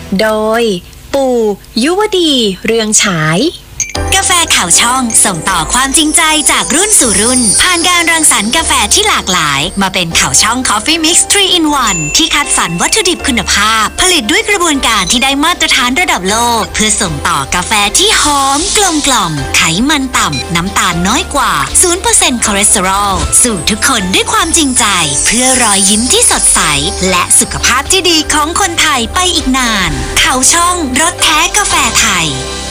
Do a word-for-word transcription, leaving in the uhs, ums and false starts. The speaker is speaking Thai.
โดยปู่ยุวดีเรืองฉายกาแฟข่าวช่องส่งต่อความจริงใจจากรุ่นสู่รุ่นผ่านการรังสรรค์กาแฟที่หลากหลายมาเป็นข่าวช่อง Coffee Mix ทรี in วัน ที่คัดสรรวัตถุดิบคุณภาพผลิตด้วยกระบวนการที่ได้มาตรฐานระดับโลกเพื่อส่งต่อกาแฟที่หอมกลมกล่อมไขมันต่ำน้ำตาลน้อยกว่า ศูนย์เปอร์เซ็นต์ คอเลสเตอรอลสู่ทุกคนด้วยความจริงใจเพื่อรอยยิ้มที่สดใสและสุขภาพที่ดีของคนไทยไปอีกนานข่าวช่องรสแท้กาแฟไทย